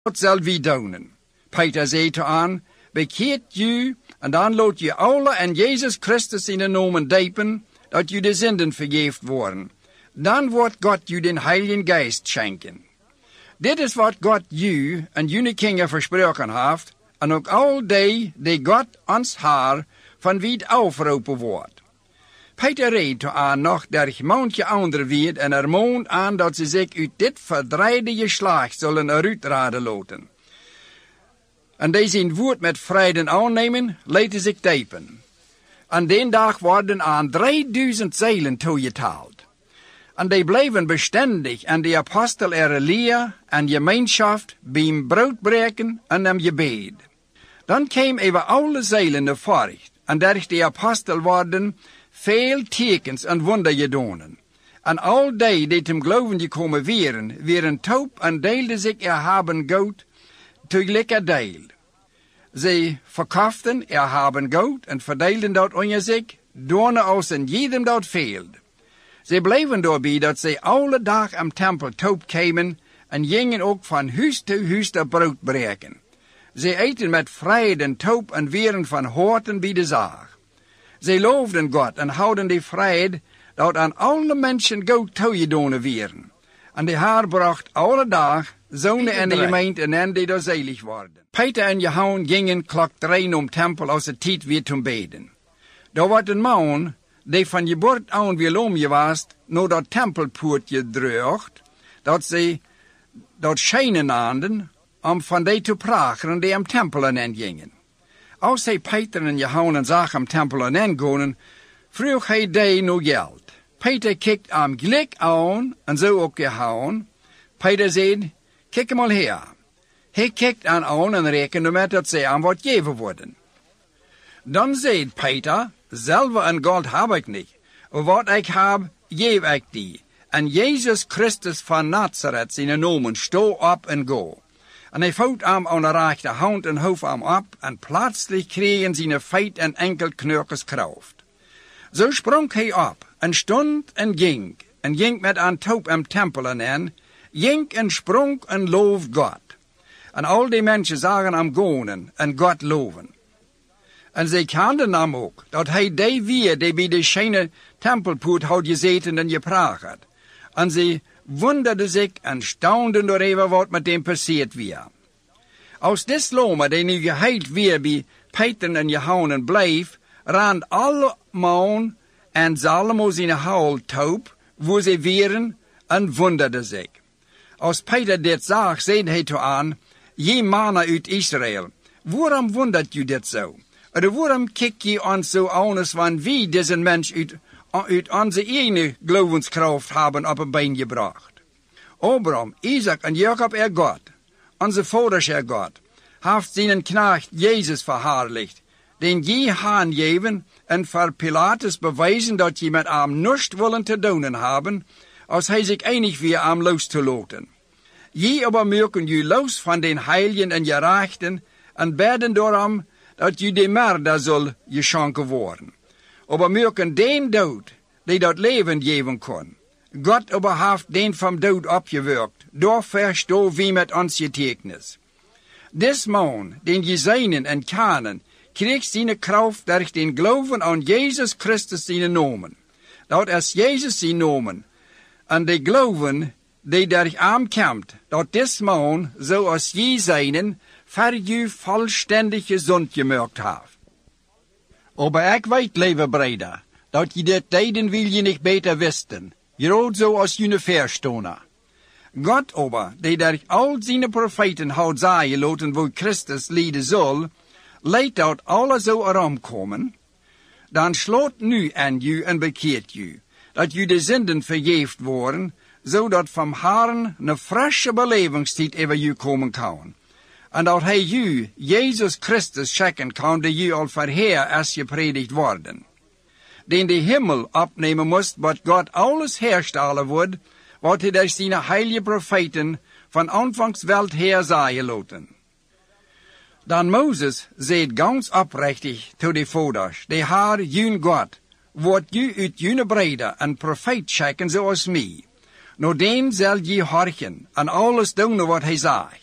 wat zal wie doen? Peter zei toe aan, bekeert u en dan laat je alle en Jezus Christus in de nomen diepen, dat je de zinden vergeeft worden. Dan wordt God u den Heiligen Geist schenken. Dit is wat God u en jullie kinderen versproken heeft, en ook al die God ons haar van wie het afgeroepen wordt. Peter reed toe aan nog der manche andere weer en ermoont aan dat ze zich uit dit verdreide geslacht zullen eruitraden laten. En die zijn woord met vrede aannemen, laten zich diepen. Aan den dag worden aan 3000 zeilen toegetaald. En die bleven bestendig en de apostel leer en gemeenschap beim broodbreken en am gebed. Dan kwam over alle zeilen de fort, en durch de apostel worden veel tekens en wonder gedaan. En al die hem geloven gekomen wären taub en deelden zich erhaben goud tegelijker deel. Zij verkauften erhaben goud en verdeelden dat onder zich, doorne als en jedem dat veelde. Zij bleven daarbij dat zij alle dag am tempel taub kwamen en gingen ook van huis te huis dat brood breken. Zij eten met vrede en taub en wären van horten bij de zaag. Zij loofden God en houden de vrede dat aan alle mensen goed toegedaan wären. En de Heer bracht alle dag zonen en de gemeente en die door zelig worden. Peter en Johannes gingen klok 3 om tempel als het tijd weer te beden. Daar wordt een man die van geboorte aan weer omgewaast naar dat tempelpoortje drucht, dat ze dat schijnen aanden om van die te pragen die am tempel aan gingen. Als hij Peter en Johannes zag am tempel aan gaan, vroeg hij die nog geld. Peter kijkt am gelijk aan en zo ook Johannes. Peter zei, kijk hem al her. Hij kijkt aan en rekende met dat zij aan wat geven worden. Dan zei Peter, zelve en goud heb ik niet. Wat ik heb, geef ik die. En Jezus Christus van Nazareth zijn nomen, sto op en go. En hij vouwt hem aan de rechterhand en hoofd hem op, en plaatselijk kregen zijn feit en enkel knurkes kracht. Zo sprong hij op, en stond en ging met een taub am tempel aan, ging en sprong en loof God. En al die mensen zagen hem gaan en God loven. En zij kenden hem ook, dat hij die weer die bij de schijne tempelpoort had gezeten en gepraat had. En zij wonderden zich en staunden door even wat met hem passeerd weer. Als dit lomer die nu geheild weer bij Peter en Johannes bleef, rand alle man en ze allemaal zijn huil taub, waar ze wären, en wonderden zich. Als Peter dit zag, zei hij toe aan, je mannen uit Israël, waarom wondert u dit zo? Of waarom kijk je ons zo aan van wie deze mens uit onze eigen geloofskracht hebben op een been gebracht? Abraham, Isaac en Jacob God, onze vaders God, heeft zijn knecht Jezus verherrlicht, den je aangeven en voor Pilatus bewijzen dat je met hem niets willen te doen hebben, als hij zich einig weer hem los te laten. Je aber mögen je los van den heiligen en gerechten en bidden door hem, dat je de merde zal geschonken worden. Aber mögen den dood, die dat leven geven kon. God aber heeft den van dood opgewerkt, door versto wie met ons getekend. Des man, den je zijnen en kanen, kreeg zijn kracht durch den geloven aan Jezus Christus zijn nomen. Dat is Jezus zijn nomen, en de geloven die durch hem komt, dat des man, zoals je zijnen, voor je vollständig gezond gemaakt heeft. Aber ik weet, lieve breder, dat je dit tijden wil je niet beter wisten, groot zoals je verstonen. God aber, die durch al zijn profeten had zeggen laten wo Christus lijden zal, leidt dat alle zo erom komen, dan slaat nu aan je en bekeert je, dat je de zinden vergeeft worden, zodat van Herren een frisse belevingstijd over je komen kan. En dat hij je, Jezus Christus, schenken kan, die je al verheer als je predikt worden. Den de hemel opnemen moest, wat God alles herstellen wordt, wat hij door zijn heilige profeten van aanvangswelt her zeggen laten. Dan Moses zei ganz oprechtig tot de vaders, de Heer, jun God, wordt je uit june breder een profeet schenken zoals mij. Nou den zal je horchen en alles doen wat hij zegt.